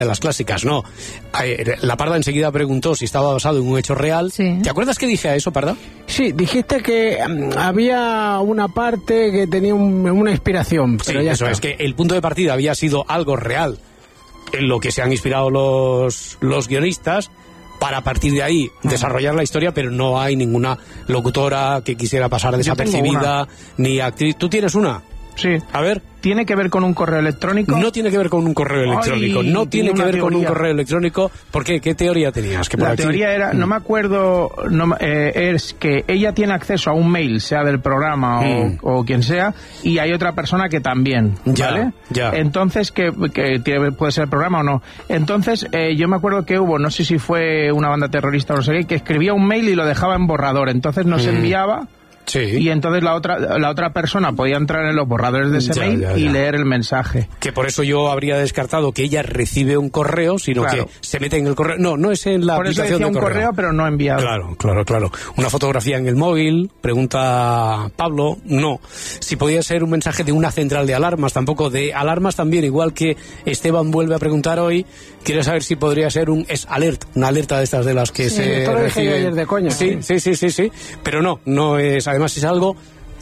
de las clásicas, no. La Parda enseguida preguntó si estaba basado en un hecho real. Sí. ¿Te acuerdas que dije a eso, Parda? Sí, dijiste que había una parte que tenía una inspiración, pero Sí, ya eso está. es, que el punto de partida había sido algo real en lo que se han inspirado los guionistas, para a partir de ahí desarrollar la historia, pero no hay ninguna locutora que quisiera pasar desapercibida, ni actriz. ¿Tú tienes una? Sí. A ver. ¿Tiene que ver con un correo electrónico? No tiene que ver con un correo electrónico. Ay, No tiene que ver con un teoría. correo electrónico. ¿Por qué? ¿Qué teoría tenías? Que por La aquí... teoría era, no me acuerdo, es que ella tiene acceso a un mail, sea del programa o quien sea, y hay otra persona que también, Ya, ¿vale? ya. Entonces, que puede ser el programa o no. Entonces, yo me acuerdo que hubo, no sé si fue una banda terrorista o no sé qué, que escribía un mail y lo dejaba en borrador, entonces no se enviaba. Sí. Y entonces la otra persona podía entrar en los borradores de ese Ya, mail ya, y ya. leer el mensaje. Que por eso yo habría descartado que ella recibe un correo, sino Claro. que se mete en el correo. No es en la Por eso aplicación decía de un correo, pero no enviado. Claro. Una fotografía en el móvil, pregunta Pablo, no. Si podía ser un mensaje de una central de alarmas, tampoco. De alarmas también, igual que Esteban vuelve a preguntar hoy, quiere saber si podría ser un S-Alert, una alerta de estas de las que se esto lo dije yo ayer de coña. Sí. Pero no es, además es algo...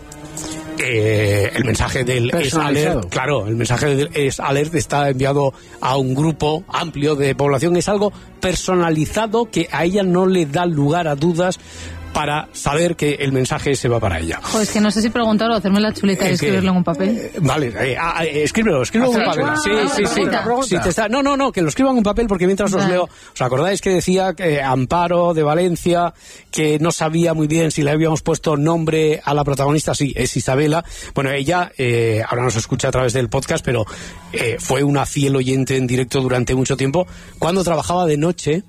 el mensaje del S-Alert, claro, el mensaje del S-Alert está enviado a un grupo amplio de población, es algo personalizado que a ella no le da lugar a dudas para saber que el mensaje se va para ella. Joder, es que no sé si preguntarlo o hacerme la chuleta y escribirlo en un papel. Vale, escríbelo en un papel. Sí. No, que lo escriban en un papel porque mientras os leo, ¿os acordáis que decía que Amparo de Valencia, que no sabía muy bien si le habíamos puesto nombre a la protagonista? Sí, es Isabela. Bueno, ella ahora nos escucha a través del podcast, pero fue una fiel oyente en directo durante mucho tiempo cuando trabajaba de noche.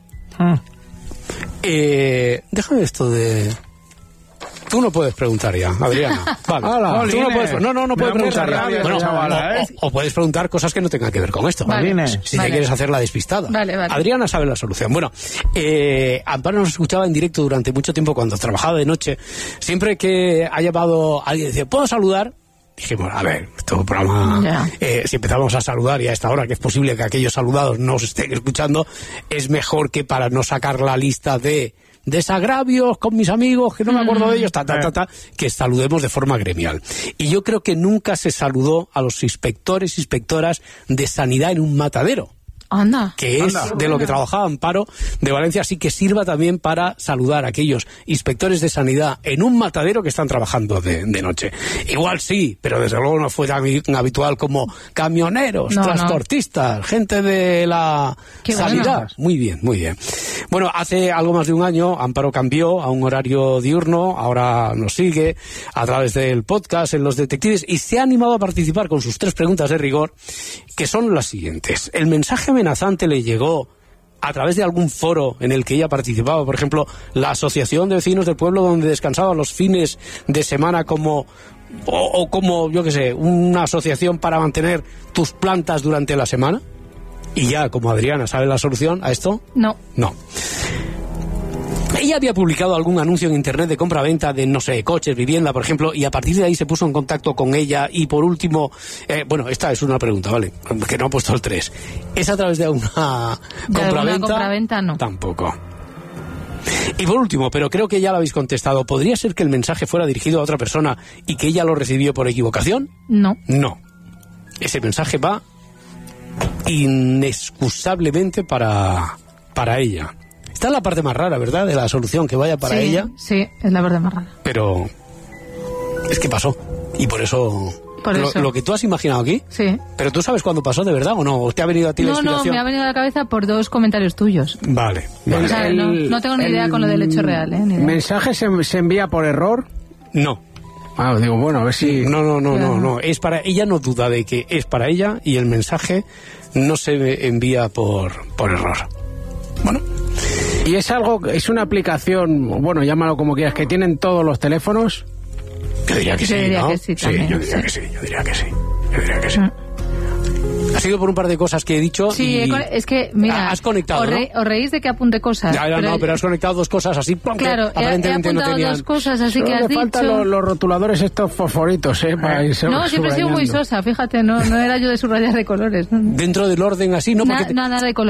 Déjame esto de... Tú no puedes preguntar ya, Adriana. Vale. Hola. Tú no puedes, no puedes preguntar ya. Bueno, chavala, o puedes preguntar cosas que no tengan que ver con esto. Vale. Si te quieres hacer la despistada. Vale. Adriana sabe la solución. Bueno, Amparo nos escuchaba en directo durante mucho tiempo cuando trabajaba de noche. Siempre que ha llamado alguien y decía, ¿puedo saludar? Dijimos, a ver, este programa, si empezamos a saludar y a esta hora, que es posible que aquellos saludados no os estén escuchando, es mejor que para no sacar la lista de desagravios con mis amigos, que no me acuerdo de ellos, que saludemos de forma gremial. Y yo creo que nunca se saludó a los inspectoras de sanidad en un matadero. Anda. Que es de lo que trabajaba Amparo de Valencia, así que sirva también para saludar a aquellos inspectores de sanidad en un matadero que están trabajando de noche. Igual sí, pero desde luego no fue tan habitual como camioneros, transportistas, gente de la sanidad. Bueno. Muy bien. Bueno, hace algo más de un año Amparo cambió a un horario diurno, ahora nos sigue a través del podcast en Los Detectives y se ha animado a participar con sus 3 preguntas de rigor, que son las siguientes. El mensaje amenazante le llegó a través de algún foro en el que ella participaba, por ejemplo, la Asociación de Vecinos del Pueblo donde descansaba los fines de semana como yo qué sé, una asociación para mantener tus plantas durante la semana. Y ya, como Adriana sabe la solución a esto, No. Ella había publicado algún anuncio en internet de compra-venta de, no sé, coches, vivienda, por ejemplo, y a partir de ahí se puso en contacto con ella y por último, bueno, esta es una pregunta, ¿vale? Que no ha puesto el 3. ¿Es a través de una compra-venta? Compra-venta no. Tampoco. Y por último, pero creo que ya lo habéis contestado, ¿podría ser que el mensaje fuera dirigido a otra persona y que ella lo recibió por equivocación? No. Ese mensaje va inexcusablemente para ella. Esta es la parte más rara, ¿verdad? De la solución, que vaya para ella. Sí, es la parte más rara. Pero es que pasó. Y por eso... Lo que tú has imaginado aquí. Sí. ¿Pero tú sabes cuándo pasó de verdad o no? ¿O te ha venido a ti la inspiración? No, me ha venido a la cabeza por 2 comentarios tuyos. Vale. O sea, no tengo ni idea con lo del hecho real, ¿eh? ¿El mensaje se envía por error? No. Digo, bueno, a ver si... No. Es para... Ella no duda de que es para ella y el mensaje no se envía por error. Bueno. ¿Y es una aplicación, bueno, llámalo como quieras, que tienen todos los teléfonos? Yo diría que sí, ¿no? Que sí, también, yo diría que sí. Ha sido por un par de cosas que he dicho. Sí, y es que, mira, has conectado, ¿no? os reís de que apunte cosas. Ya, pero has conectado dos cosas así. Claro, que aparentemente he apuntado no tenían. dos cosas así que has dicho. faltan los rotuladores estos fosforitos, para irse No, siempre he sido muy sosa, fíjate, no era yo de subrayar de colores. No. Dentro del orden así, ¿no? Porque Nada de colores.